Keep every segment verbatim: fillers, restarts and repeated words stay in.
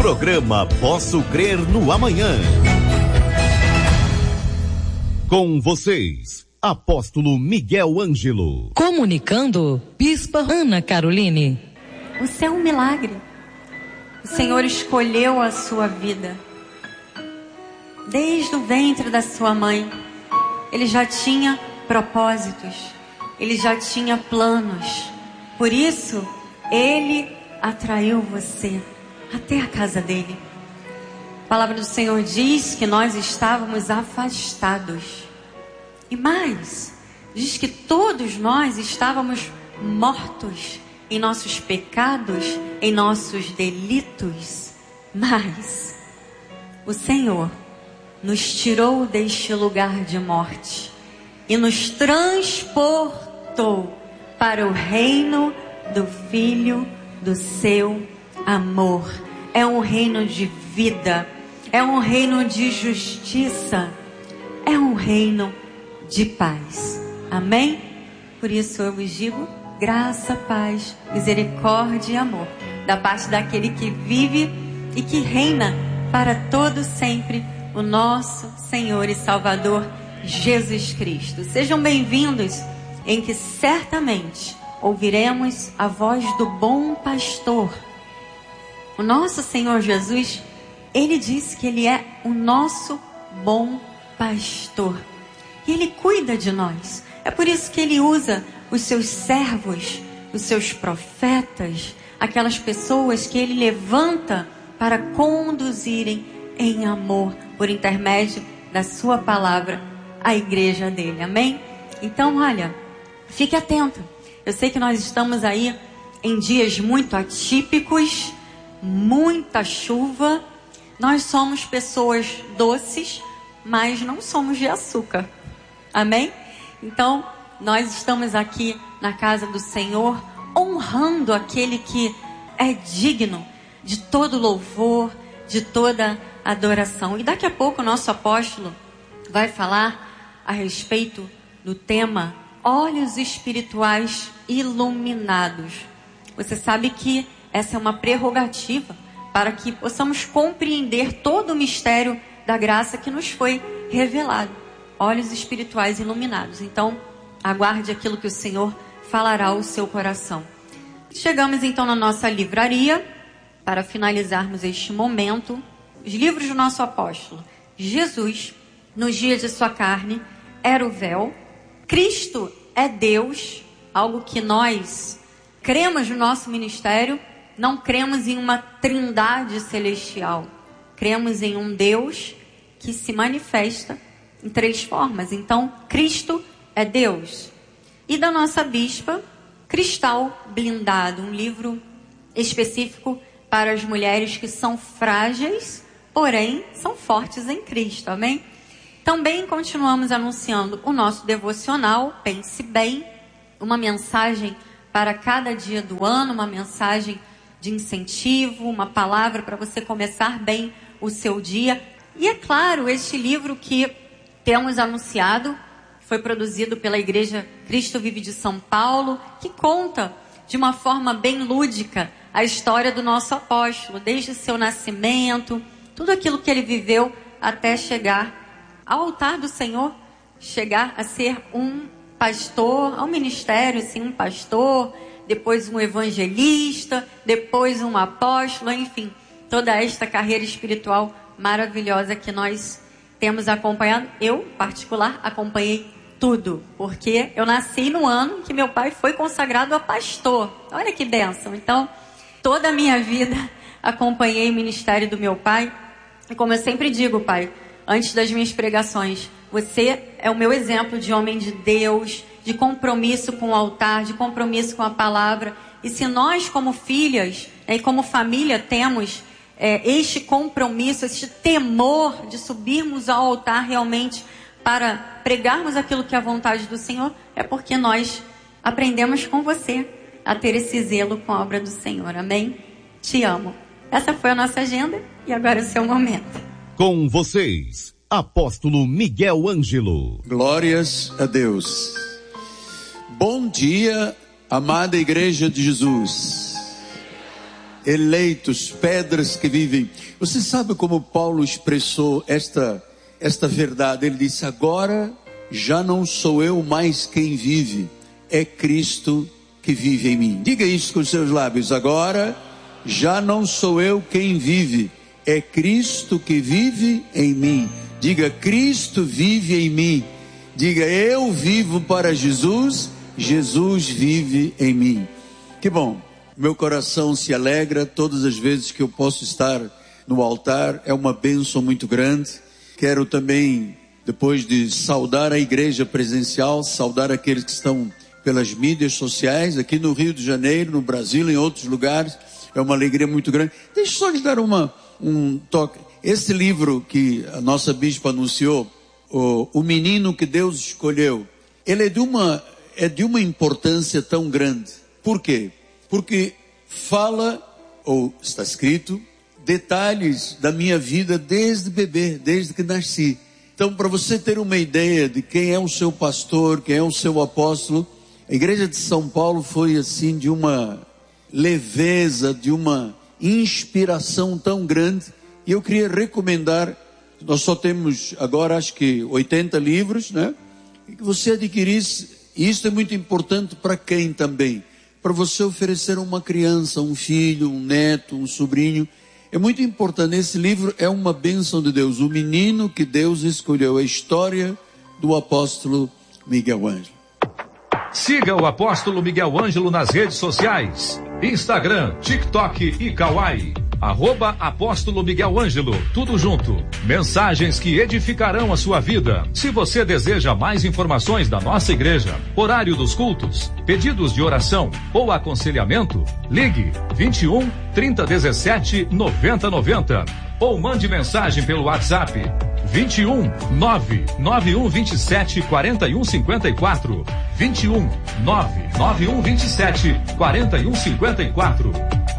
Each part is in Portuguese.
Programa Posso Crer no Amanhã. Com vocês, Apóstolo Miguel Ângelo. Comunicando, Bispa Ana Caroline. Você é um milagre. O Senhor escolheu a sua vida. Desde o ventre da sua mãe, Ele já tinha propósitos. Ele já tinha planos. Por isso, Ele atraiu você até a casa dele. A palavra do Senhor diz que nós estávamos afastados. E mais, diz que todos nós estávamos mortos em nossos pecados, em nossos delitos. Mas o Senhor nos tirou deste lugar de morte e nos transportou para o reino do Filho do seu amor. É um reino de vida, é um reino de justiça, é um reino de paz. Amém? Por isso eu vos digo, graça, paz, misericórdia e amor, da parte daquele que vive e que reina para todo sempre, o nosso Senhor e Salvador Jesus Cristo. Sejam bem-vindos, em que certamente ouviremos a voz do bom pastor. O nosso Senhor Jesus, Ele disse que Ele é o nosso bom pastor. E Ele cuida de nós. É por isso que Ele usa os seus servos, os seus profetas, aquelas pessoas que Ele levanta para conduzirem em amor, por intermédio da sua palavra, a igreja dele. Amém? Então, olha, fique atento. Eu sei que nós estamos aí em dias muito atípicos, muita chuva. Nós somos pessoas doces, mas não somos de açúcar. Amém? Então, nós estamos aqui na casa do Senhor, honrando aquele que é digno de todo louvor, de toda adoração. E daqui a pouco o nosso apóstolo vai falar a respeito do tema olhos espirituais iluminados. Você sabe que essa é uma prerrogativa para que possamos compreender todo o mistério da graça que nos foi revelado. Olhos espirituais iluminados. Então, aguarde aquilo que o Senhor falará ao seu coração. Chegamos então na nossa livraria para finalizarmos este momento. Os livros do nosso apóstolo. Jesus, nos dias de sua carne, era o véu. Cristo é Deus, algo que nós cremos no nosso ministério. Não cremos em uma trindade celestial. Cremos em um Deus que se manifesta em três formas. Então, Cristo é Deus. E da nossa bispa, Cristal Blindado, um livro específico para as mulheres que são frágeis, porém são fortes em Cristo. Amém? Também continuamos anunciando o nosso devocional, Pense Bem, uma mensagem para cada dia do ano, uma mensagem de incentivo, uma palavra para você começar bem o seu dia. E é claro, este livro que temos anunciado, foi produzido pela Igreja Cristo Vive de São Paulo, que conta de uma forma bem lúdica a história do nosso apóstolo, desde o seu nascimento, tudo aquilo que ele viveu até chegar ao altar do Senhor, chegar a ser um pastor, ao ministério, sim, um pastor, depois um evangelista, depois um apóstolo, enfim, toda esta carreira espiritual maravilhosa que nós temos acompanhado. Eu, particular, acompanhei tudo, porque eu nasci no ano que meu pai foi consagrado a pastor. Olha que bênção. Então, toda a minha vida acompanhei o ministério do meu pai. E como eu sempre digo, pai, antes das minhas pregações, você é o meu exemplo de homem de Deus, de compromisso com o altar, de compromisso com a palavra. E se nós, como filhas, né, e como família, temos é, este compromisso, este temor de subirmos ao altar realmente para pregarmos aquilo que é a vontade do Senhor, é porque nós aprendemos com você a ter esse zelo com a obra do Senhor. Amém? Te amo. Essa foi a nossa agenda e agora é o seu momento. Com vocês, Apóstolo Miguel Ângelo. Glórias a Deus. Bom dia, amada Igreja de Jesus. eleitos, pedras que vivem. Você sabe como Paulo expressou esta, esta verdade? Ele disse: agora já não sou eu mais quem vive, é Cristo que vive em mim. Diga isso com os seus lábios: agora já não sou eu quem vive, é Cristo que vive em mim. Diga: Cristo vive em mim. Diga: eu vivo para Jesus, Jesus vive em mim. Que bom. Meu coração se alegra todas as vezes que eu posso estar no altar. É uma bênção muito grande. Quero também, depois de saudar a igreja presencial, saudar aqueles que estão pelas mídias sociais, aqui no Rio de Janeiro, no Brasil, em outros lugares. É uma alegria muito grande. Deixa eu só lhes dar uma, um toque. Esse livro que a nossa bispa anunciou, o, o Menino que Deus Escolheu, ele é de uma, é de uma importância tão grande. Por quê? Porque fala, ou está escrito, detalhes da minha vida desde bebê, desde que nasci. Então, para você ter uma ideia de quem é o seu pastor, quem é o seu apóstolo, a igreja de São Paulo foi assim de uma leveza, de uma inspiração tão grande. E eu queria recomendar, nós só temos agora acho que oitenta livros, né? E que você adquirisse, e isso é muito importante para quem também? Para você oferecer a uma criança, um filho, um neto, um sobrinho. É muito importante. Esse livro é uma bênção de Deus. O Menino que Deus Escolheu. A história do apóstolo Miguel Ângelo. Siga o apóstolo Miguel Ângelo nas redes sociais. Instagram, TikTok e Kawaii. Arroba Apóstolo Miguel Ângelo, tudo junto. Mensagens que edificarão a sua vida. Se você deseja mais informações da nossa igreja, horário dos cultos, pedidos de oração ou aconselhamento, ligue vinte e um, trinta, dezessete, noventa, noventa ou mande mensagem pelo WhatsApp vinte e um, nove nove um vinte e sete, quarenta e um cinquenta e quatro. vinte e um, nove nove um vinte e sete, quarenta e um cinquenta e quatro.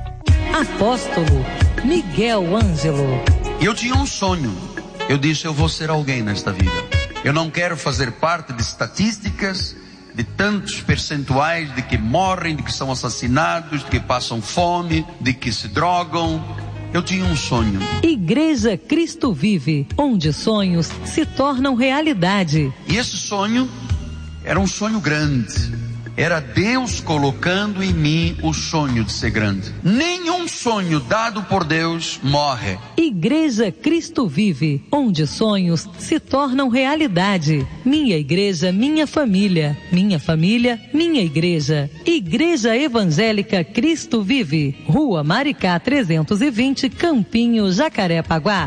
Apóstolo Miguel Ângelo. Eu tinha um sonho. Eu disse: eu vou ser alguém nesta vida. Eu não quero fazer parte de estatísticas, de tantos percentuais de que morrem, de que são assassinados, de que passam fome, de que se drogam. Eu tinha um sonho. Igreja Cristo Vive, onde sonhos se tornam realidade. E esse sonho era um sonho grande. Era Deus colocando em mim o sonho de ser grande. Nenhum sonho dado por Deus morre. Igreja Cristo Vive, onde sonhos se tornam realidade. Minha igreja, minha família. Minha família, minha igreja. Igreja Evangélica Cristo Vive. Rua Maricá trezentos e vinte, Campinho, Jacarepaguá.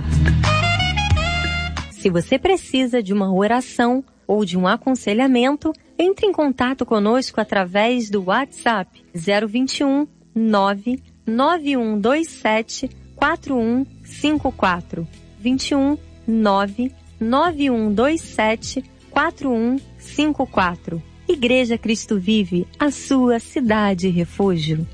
Se você precisa de uma oração ou de um aconselhamento, entre em contato conosco através do WhatsApp zero vinte e um, nove nove um dois sete, quatro um cinco quatro. vinte e um, nove nove um dois sete, quatro um cinco quatro. Igreja Cristo Vive, a sua cidade refúgio.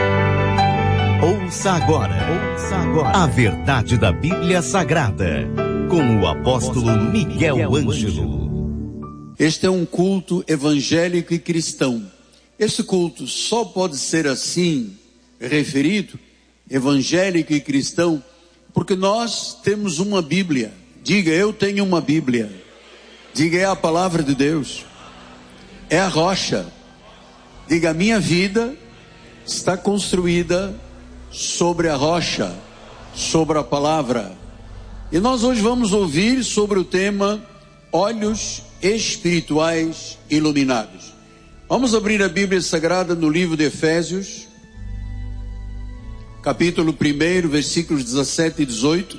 Ouça agora, ouça agora a verdade da Bíblia Sagrada, com o apóstolo Miguel Ângelo. Este é um culto evangélico e cristão. Esse culto só pode ser assim referido, evangélico e cristão, porque nós temos uma Bíblia. Diga: eu tenho uma Bíblia. Diga: é a palavra de Deus. É a rocha. Diga: a minha vida está construída sobre a rocha, sobre a palavra. E nós hoje vamos ouvir sobre o tema Olhos Espirituais Iluminados. Vamos abrir a Bíblia Sagrada no livro de Efésios, capítulo um, versículos dezessete e dezoito.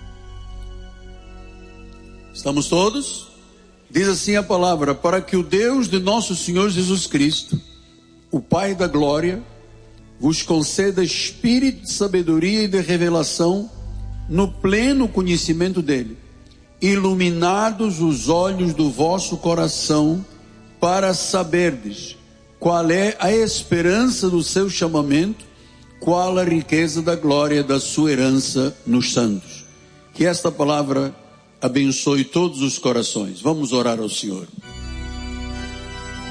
Estamos todos? Diz assim a palavra: para que o Deus de nosso Senhor Jesus Cristo, o Pai da glória, vos conceda espírito de sabedoria e de revelação no pleno conhecimento dele, iluminados os olhos do vosso coração, para saberdes qual é a esperança do seu chamamento, qual a riqueza da glória da sua herança nos santos. Que esta palavra abençoe todos os corações. Vamos orar ao Senhor.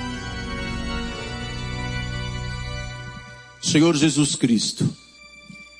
Senhor Jesus Cristo,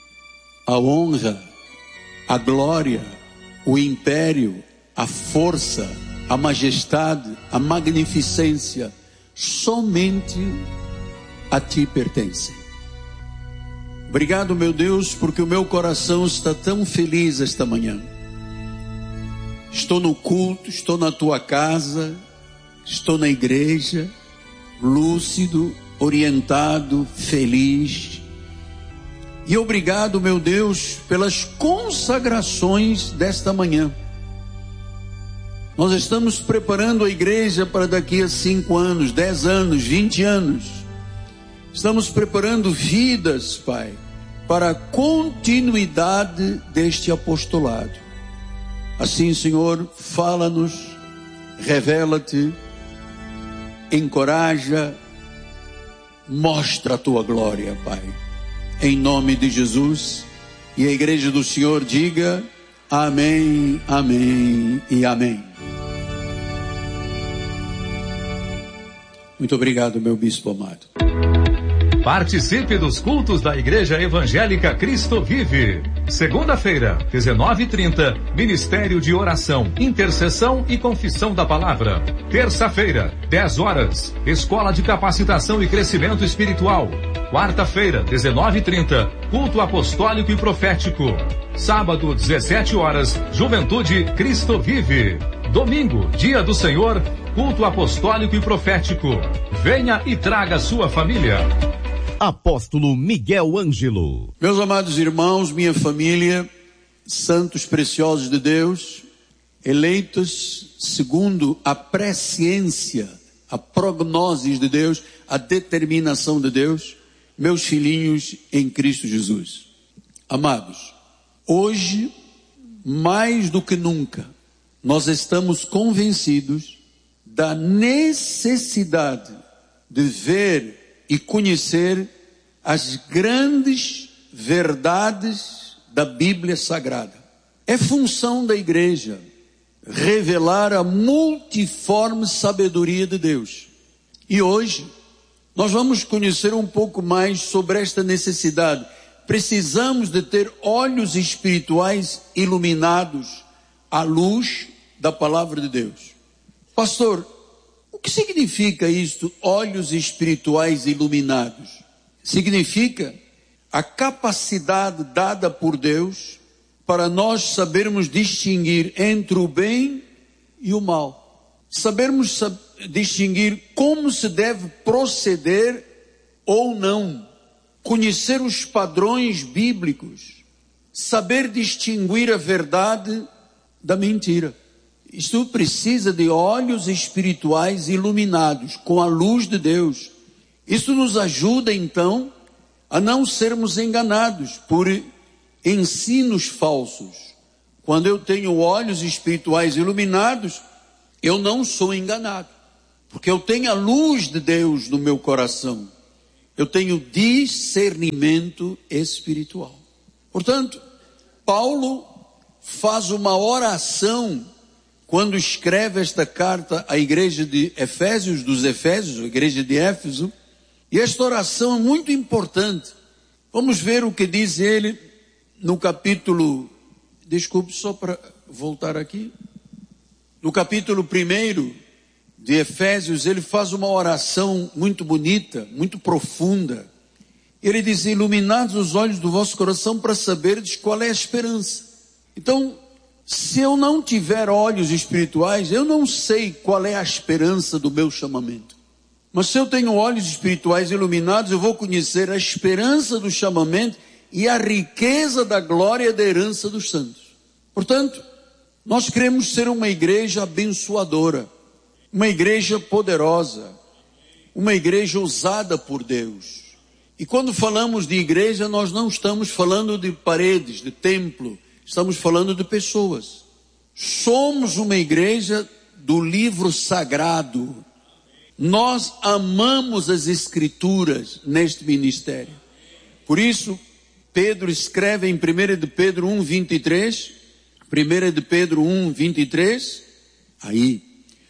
a honra, a glória, o império, a força, a majestade, a magnificência, somente a ti pertencem. Obrigado, meu Deus, porque o meu coração está tão feliz esta manhã. Estou no culto, estou na tua casa, estou na igreja, lúcido, orientado, feliz. E obrigado, meu Deus, pelas consagrações desta manhã. Nós estamos preparando a igreja para daqui a cinco anos, dez anos, vinte anos. Estamos preparando vidas, Pai, para a continuidade deste apostolado. Assim, Senhor, fala-nos, revela-te, encoraja, mostra a tua glória, Pai. Em nome de Jesus. E a igreja do Senhor diga amém, amém e amém. Muito obrigado, meu bispo amado. Participe dos cultos da Igreja Evangélica Cristo Vive. Segunda-feira, dezenove e trinta, Ministério de Oração, Intercessão e Confissão da Palavra. Terça-feira, dez horas, Escola de Capacitação e Crescimento Espiritual. Quarta-feira, dezenove e trinta, Culto Apostólico e Profético. Sábado, dezessete horas, Juventude Cristo Vive. Domingo, Dia do Senhor, Culto Apostólico e Profético. Venha e traga sua família. Apóstolo Miguel Ângelo. Meus amados irmãos, minha família, santos preciosos de Deus, eleitos segundo a presciência, a prognoses de Deus, a determinação de Deus, meus filhinhos em Cristo Jesus. Amados, hoje, mais do que nunca, nós estamos convencidos da necessidade de ver e conhecer as grandes verdades da Bíblia Sagrada. É função da igreja revelar a multiforme sabedoria de Deus. E hoje nós vamos conhecer um pouco mais sobre esta necessidade. Precisamos de ter olhos espirituais iluminados à luz da palavra de Deus. Pastor, o que significa isto, olhos espirituais iluminados? Significa a capacidade dada por Deus para nós sabermos distinguir entre o bem e o mal. Sabermos sab- distinguir como se deve proceder ou não. Conhecer os padrões bíblicos. Saber distinguir a verdade da mentira. Isto precisa de olhos espirituais iluminados com a luz de Deus. Isso nos ajuda então a não sermos enganados por ensinos falsos. Quando eu tenho olhos espirituais iluminados, eu não sou enganado, porque eu tenho a luz de Deus no meu coração. Eu tenho discernimento espiritual. Portanto, Paulo faz uma oração quando escreve esta carta à igreja de Efésios, dos Efésios, a igreja de Éfeso, e esta oração é muito importante. Vamos ver o que diz ele no capítulo, desculpe, só para voltar aqui, no capítulo primeiro de Efésios, ele faz uma oração muito bonita, muito profunda. Ele diz, iluminados os olhos do vosso coração para saberdes qual é a esperança. Então, se eu não tiver olhos espirituais, eu não sei qual é a esperança do meu chamamento. Mas se eu tenho olhos espirituais iluminados, eu vou conhecer a esperança do chamamento e a riqueza da glória da herança dos santos. Portanto, nós queremos ser uma igreja abençoadora, uma igreja poderosa, uma igreja usada por Deus. E quando falamos de igreja, nós não estamos falando de paredes, de templo, estamos falando de pessoas. Somos uma igreja do livro sagrado. Nós amamos as escrituras neste ministério. Por isso, Pedro escreve em primeira de Pedro um, vinte e três, primeira de Pedro um, vinte e três, aí,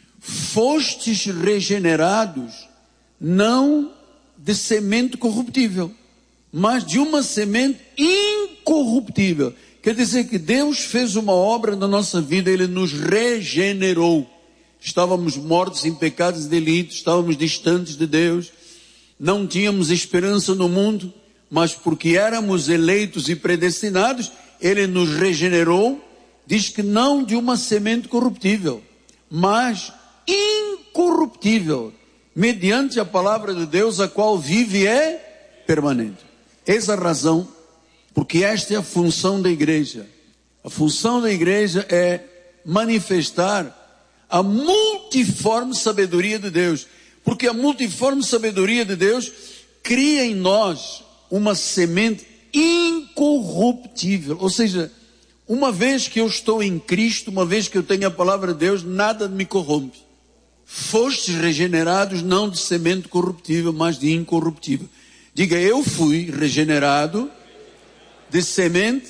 fostes regenerados, não de semente corruptível, mas de uma semente incorruptível. Quer dizer que Deus fez uma obra na nossa vida, Ele nos regenerou. Estávamos mortos em pecados e delitos, estávamos distantes de Deus, não tínhamos esperança no mundo, mas porque éramos eleitos e predestinados, Ele nos regenerou. Diz que não de uma semente corruptível, mas incorruptível, mediante a palavra de Deus, a qual vive e é permanente. Essa é a razão, porque esta é a função da igreja. A função da igreja é manifestar a multiforme sabedoria de Deus, porque a multiforme sabedoria de Deus cria em nós uma semente incorruptível, ou seja, uma vez que eu estou em Cristo, uma vez que eu tenho a palavra de Deus, nada me corrompe. Fostes regenerados não de semente corruptível, mas de incorruptível. Diga, eu fui regenerado de semente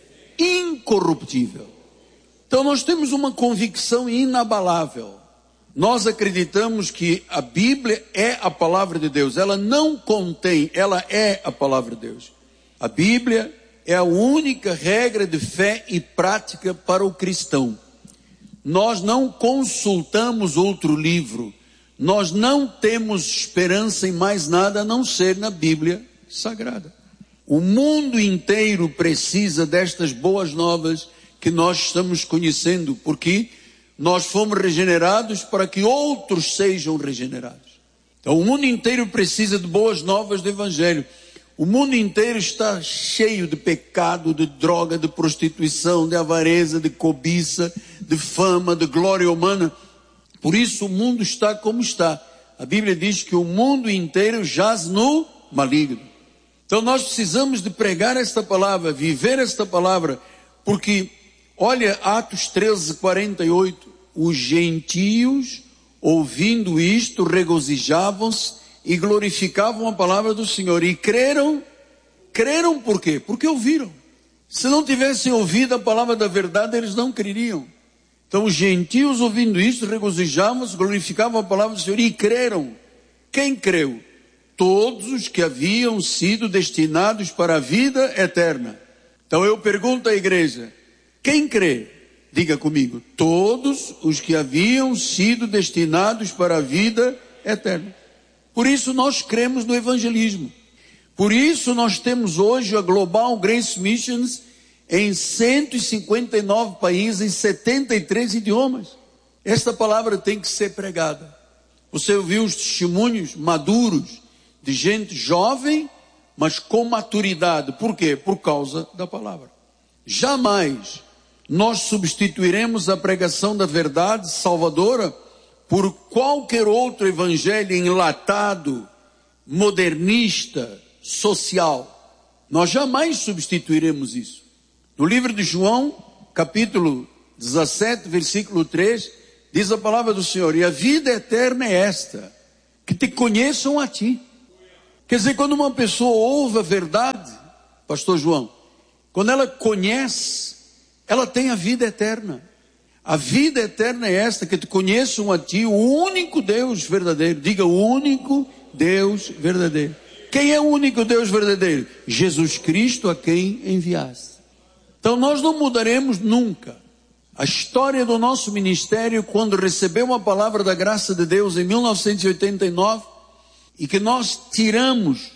incorruptível. Então nós temos uma convicção inabalável. Nós acreditamos que a Bíblia é a palavra de Deus. Ela não contém, ela é a palavra de Deus. A Bíblia é a única regra de fé e prática para o cristão. Nós não consultamos outro livro. Nós não temos esperança em mais nada a não ser na Bíblia Sagrada. O mundo inteiro precisa destas boas novas que nós estamos conhecendo, porque nós fomos regenerados para que outros sejam regenerados. Então o mundo inteiro precisa de boas novas do Evangelho. O mundo inteiro está cheio de pecado, de droga, de prostituição, de avareza, de cobiça, de fama, de glória humana. Por isso o mundo está como está. A Bíblia diz que o mundo inteiro jaz no maligno. Então nós precisamos de pregar esta palavra, viver esta palavra, porque, olha, Atos treze, quarenta e oito, os gentios, ouvindo isto, regozijavam-se e glorificavam a palavra do Senhor, e creram. Creram por quê? Porque ouviram. Se não tivessem ouvido a palavra da verdade, eles não creriam. Então os gentios, ouvindo isto, regozijavam-se, glorificavam a palavra do Senhor e creram. Quem creu? Todos os que haviam sido destinados para a vida eterna. Então eu pergunto à igreja, quem crê? Diga comigo, todos os que haviam sido destinados para a vida eterna. Por isso nós cremos no evangelismo. Por isso nós temos hoje a Global Grace Missions em cento e cinquenta e nove países, em setenta e três idiomas. Esta palavra tem que ser pregada. Você ouviu os testemunhos maduros de gente jovem, mas com maturidade. Por quê? Por causa da palavra. Jamais nós substituiremos a pregação da verdade salvadora por qualquer outro evangelho enlatado, modernista, social. Nós jamais substituiremos isso. No livro de João, capítulo dezessete, versículo três, diz a palavra do Senhor, e a vida eterna é esta, que te conheçam a ti. Quer dizer, quando uma pessoa ouve a verdade, pastor João, quando ela conhece, ela tem a vida eterna. A vida eterna é esta, que te conheçam a ti, o único Deus verdadeiro. Diga, o único Deus verdadeiro. Quem é o único Deus verdadeiro? Jesus Cristo, a quem enviaste. Então nós não mudaremos nunca. A história do nosso ministério, quando recebeu a palavra da graça de Deus em mil novecentos e oitenta e nove, e que nós tiramos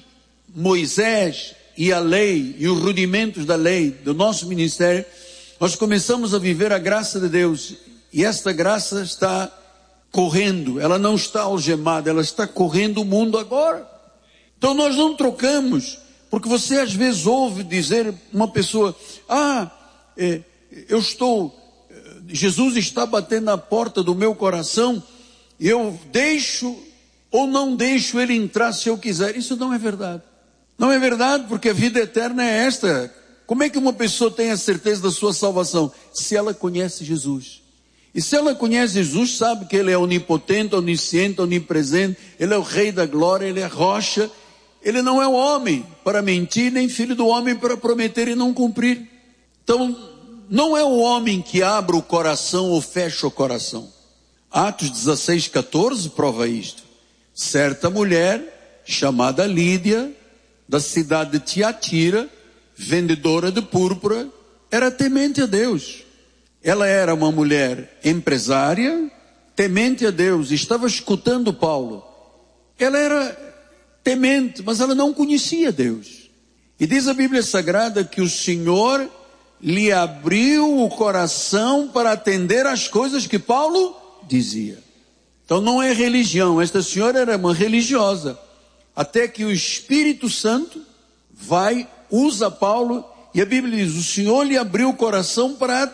Moisés e a lei, e os rudimentos da lei do nosso ministério, nós começamos a viver a graça de Deus, e esta graça está correndo, ela não está algemada, ela está correndo o mundo agora. Então nós não trocamos, porque você às vezes ouve dizer uma pessoa, ah, é, eu estou, Jesus está batendo na porta do meu coração, e eu deixo ou não deixo ele entrar se eu quiser. Isso não é verdade. Não é verdade, porque a vida eterna é esta. Como é que uma pessoa tem a certeza da sua salvação? Se ela conhece Jesus. E se ela conhece Jesus, sabe que Ele é onipotente, onisciente, onipresente, Ele é o Rei da glória, Ele é rocha. Ele não é o homem para mentir, nem filho do homem para prometer e não cumprir. Então, não é o homem que abre o coração ou fecha o coração. Atos dezesseis, catorze prova isto. Certa mulher, chamada Lídia, da cidade de Tiatira, vendedora de púrpura, era temente a Deus. Ela era uma mulher empresária, temente a Deus, estava escutando Paulo. Ela era temente, mas ela não conhecia Deus. E diz a Bíblia Sagrada que o Senhor lhe abriu o coração para atender às coisas que Paulo dizia. Então não é religião, esta senhora era uma religiosa. Até que o Espírito Santo vai, usa Paulo, e a Bíblia diz, o Senhor lhe abriu o coração para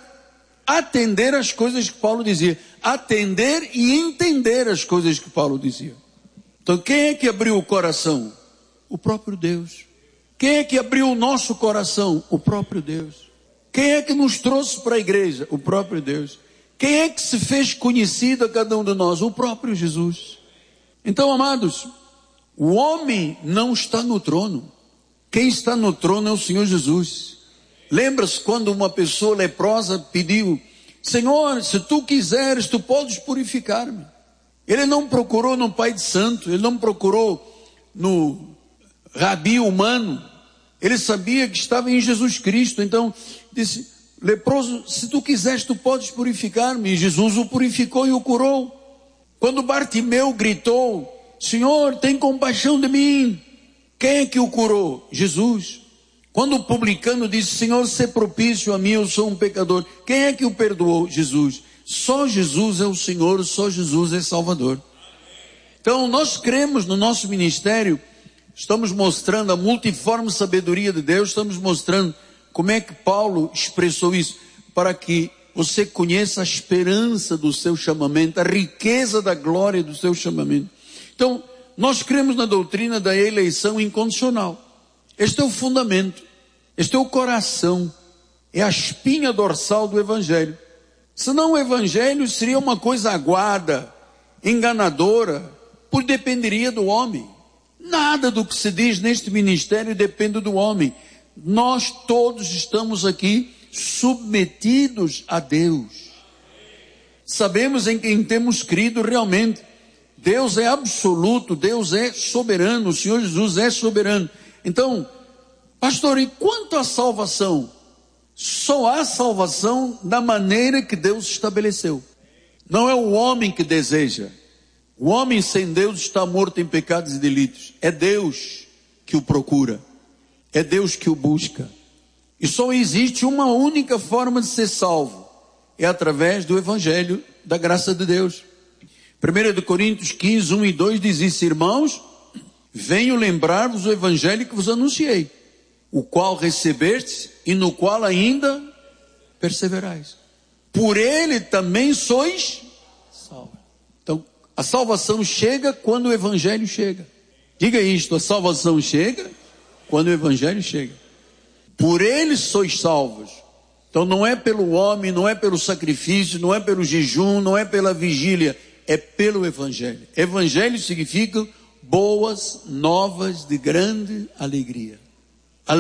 atender às coisas que Paulo dizia. Atender e entender as coisas que Paulo dizia. Então quem é que abriu o coração? O próprio Deus. Quem é que abriu o nosso coração? O próprio Deus. Quem é que nos trouxe para a igreja? O próprio Deus. Quem é que se fez conhecido a cada um de nós? O próprio Jesus. Então, amados, o homem não está no trono. Quem está no trono é o Senhor Jesus. Lembra-se quando uma pessoa leprosa pediu, Senhor, se tu quiseres, tu podes purificar-me. Ele não procurou no Pai de Santo, ele não procurou no rabi humano. Ele sabia que estava em Jesus Cristo. Então, disse, leproso, se tu quiseres, tu podes purificar-me. E Jesus o purificou e o curou. Quando Bartimeu gritou, Senhor, tem compaixão de mim. Quem é que o curou? Jesus. Quando o publicano disse, Senhor, sê propício a mim, eu sou um pecador. Quem é que o perdoou? Jesus. Só Jesus é o Senhor, só Jesus é Salvador. Então nós cremos no nosso ministério, estamos mostrando a multiforme sabedoria de Deus, estamos mostrando como é que Paulo expressou isso, para que você conheça a esperança do seu chamamento, a riqueza da glória do seu chamamento. Então, nós cremos na doutrina da eleição incondicional. Este é o fundamento, este é o coração, é a espinha dorsal do Evangelho. Senão o Evangelho seria uma coisa aguada, enganadora, pois dependeria do homem. Nada do que se diz neste ministério depende do homem. Nós todos estamos aqui submetidos a Deus. Sabemos em quem temos crido realmente. Deus é absoluto, Deus é soberano, o Senhor Jesus é soberano. Então, pastor, e quanto à salvação? Só há salvação da maneira que Deus estabeleceu. Não é o homem que deseja. O homem sem Deus está morto em pecados e delitos. É Deus que o procura. É Deus que o busca. E só existe uma única forma de ser salvo. É através do Evangelho da graça de Deus. primeira Coríntios quinze, um e dois diz isso, irmãos, venho lembrar-vos o Evangelho que vos anunciei, o qual recebestes e no qual ainda perseverais. Por ele também sois salvos. Então, a salvação chega quando o Evangelho chega. Diga isto, a salvação chega quando o Evangelho chega. Por ele sois salvos. Então não é pelo homem, não é pelo sacrifício, não é pelo jejum, não é pela vigília, é pelo Evangelho. Evangelho significa boas novas de grande alegria.